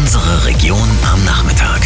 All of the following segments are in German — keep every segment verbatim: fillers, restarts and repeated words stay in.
Unsere Region am Nachmittag.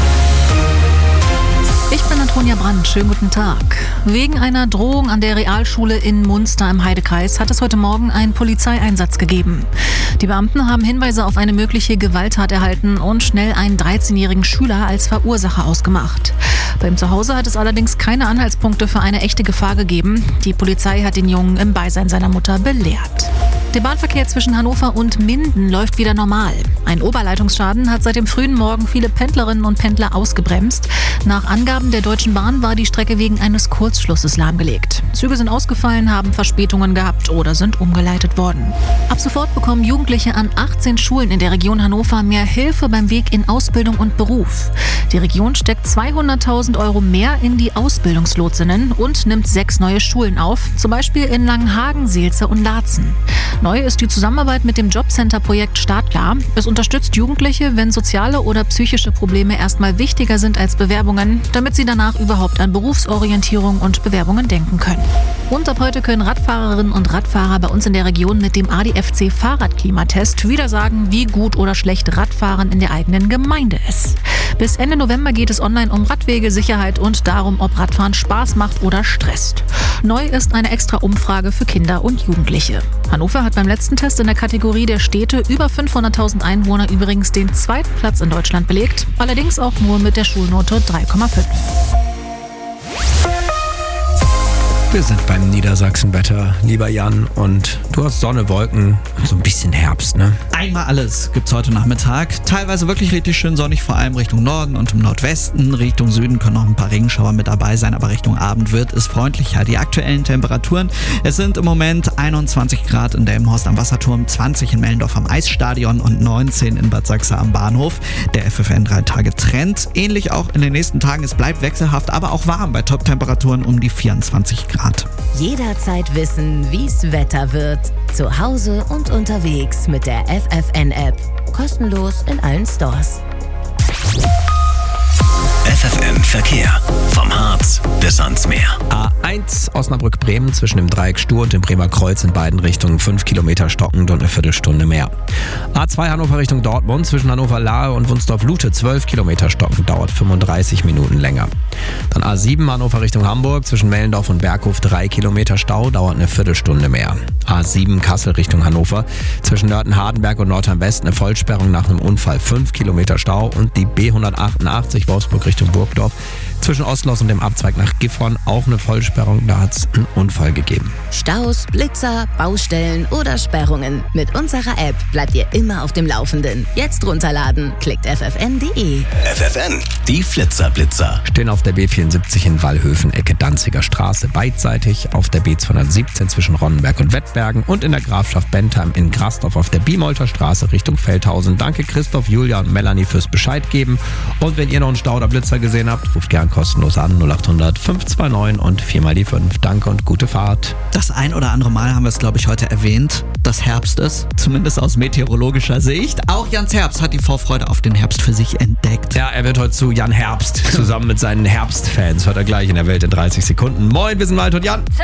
Ich bin Antonia Brandt, schönen guten Tag. Wegen einer Drohung an der Realschule in Munster im Heidekreis hat es heute Morgen einen Polizeieinsatz gegeben. Die Beamten haben Hinweise auf eine mögliche Gewalttat erhalten und schnell einen dreizehnjährigen Schüler als Verursacher ausgemacht. Bei ihm zu Hause hat es allerdings keine Anhaltspunkte für eine echte Gefahr gegeben. Die Polizei hat den Jungen im Beisein seiner Mutter belehrt. Der Bahnverkehr zwischen Hannover und Minden läuft wieder normal. Ein Oberleitungsschaden hat seit dem frühen Morgen viele Pendlerinnen und Pendler ausgebremst. Nach Angaben der Deutschen Bahn war die Strecke wegen eines Kurzschlusses lahmgelegt. Züge sind ausgefallen, haben Verspätungen gehabt oder sind umgeleitet worden. Ab sofort bekommen Jugendliche an achtzehn Schulen in der Region Hannover mehr Hilfe beim Weg in Ausbildung und Beruf. Die Region steckt zweihunderttausend Euro mehr in die Ausbildungslotsinnen und nimmt sechs neue Schulen auf, zum Beispiel in Langenhagen, Seelze und Laatzen. Neu ist die Zusammenarbeit mit dem Jobcenter-Projekt Startklar. Es unterstützt Jugendliche, wenn soziale oder psychische Probleme erstmal wichtiger sind als Bewerbungen, damit sie danach überhaupt an Berufsorientierung und Bewerbungen denken können. Und ab heute können Radfahrerinnen und Radfahrer bei uns in der Region mit dem A D F C Fahrradklimatest wieder sagen, wie gut oder schlecht Radfahren in der eigenen Gemeinde ist. Bis Ende November geht es online um Radwege, Sicherheit und darum, ob Radfahren Spaß macht oder stresst. Neu ist eine extra Umfrage für Kinder und Jugendliche. Hannover hat beim letzten Test in der Kategorie der Städte über fünfhunderttausend Einwohner übrigens den zweiten Platz in Deutschland belegt, allerdings auch nur mit der Schulnote drei Komma fünf. Wir sind beim Niedersachsenwetter, lieber Jan, und du hast Sonne, Wolken und so ein bisschen Herbst, ne? Einmal alles gibt's heute Nachmittag. Teilweise wirklich richtig schön sonnig, vor allem Richtung Norden und im Nordwesten. Richtung Süden können noch ein paar Regenschauer mit dabei sein, aber Richtung Abend wird es freundlicher. Die aktuellen Temperaturen, es sind im Moment einundzwanzig Grad in Delmenhorst am Wasserturm, zwanzig in Mellendorf am Eisstadion und neunzehn in Bad Sachsa am Bahnhof. Der F F N drei Tage Trend. Ähnlich auch in den nächsten Tagen. Es bleibt wechselhaft, aber auch warm bei Top-Temperaturen um die vierundzwanzig Grad. Jederzeit wissen, wie's Wetter wird. Zu Hause und unterwegs mit der F F N-App. Kostenlos in allen Stores. F F N Verkehr. Vom Harz bis ans Meer. A eins Osnabrück-Bremen zwischen dem Dreieck Stur und dem Bremer Kreuz in beiden Richtungen fünf Kilometer stockend und eine Viertelstunde mehr. A zwei Hannover Richtung Dortmund zwischen Hannover-Lahe und Wunsdorf-Lute zwölf Kilometer stockend, dauert fünfunddreißig Minuten länger. Dann A sieben Hannover Richtung Hamburg zwischen Mellendorf und Berghof drei Kilometer Stau, dauert eine Viertelstunde mehr. A sieben Kassel Richtung Hannover zwischen Nörten-Hardenberg und Nordheim-West eine Vollsperrung nach einem Unfall, fünf Kilometer Stau, und die B hundertachtundachtzig Wolfsburg Richtung Burgdorf zwischen Ostlos und dem Abzweig nach Gifhorn auch eine Vollsperrung, da hat es einen Unfall gegeben. Staus, Blitzer, Baustellen oder Sperrungen. Mit unserer App bleibt ihr immer auf dem Laufenden. Jetzt runterladen, klickt f f n punkt d e. F F N, die Flitzerblitzer. Stehen auf der B vierundsiebzig in Wallhöfen, Ecke Danziger Straße beidseitig, auf der B zweihundertsiebzehn zwischen Ronnenberg und Wettbergen und in der Grafschaft Bentheim in Grasdorf auf der Biemolter Straße Richtung Feldhausen. Danke Christoph, Julia und Melanie fürs Bescheid geben. Und wenn ihr noch einen Stau oder Blitzer gesehen habt, ruft gern kostenlos an null acht hundert fünf zwei neun und viermal die fünf. Danke und gute Fahrt. Das ein oder andere Mal haben wir es, glaube ich, heute erwähnt, dass Herbst ist, zumindest aus meteorologischer Sicht. Auch Jans Herbst hat die Vorfreude auf den Herbst für sich entdeckt. Ja, er wird heute zu Jan Herbst zusammen mit seinen Herbstfans. Hört er gleich in der Welt in dreißig Sekunden. Moin, wir sind Malte und Jan.